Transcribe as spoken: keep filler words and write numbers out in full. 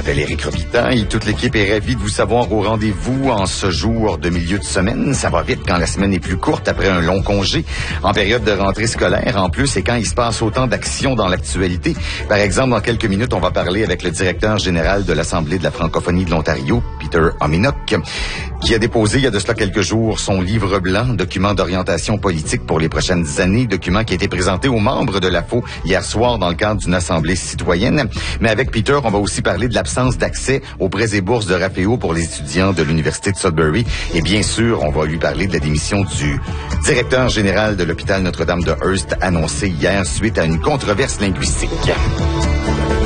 m'appelle Éric Robitaille et toute l'équipe est ravie de vous savoir au rendez-vous en ce jour de milieu de semaine. Ça va vite quand la semaine est plus courte après un long congé, en période de rentrée scolaire en plus, et quand il se passe autant d'actions dans l'actualité. Par exemple, dans quelques minutes, on va parler avec le directeur général de l'Assemblée de la francophonie de l'Ontario, Peter Hominuk, qui a déposé il y a de cela quelques jours son livre blanc, document d'orientation politique pour les prochaines années, document qui a été présenté aux membres de l'A F O hier soir dans le cadre d'une assemblée citoyenne. Mais avec Peter, on va aussi parler de l'absence d'accès aux prêts et bourses de Rapéo pour les étudiants de l'Université de Sudbury. Et bien sûr, on va lui parler de la démission du directeur général de l'hôpital Notre-Dame de Hearst, annoncée hier suite à une controverse linguistique.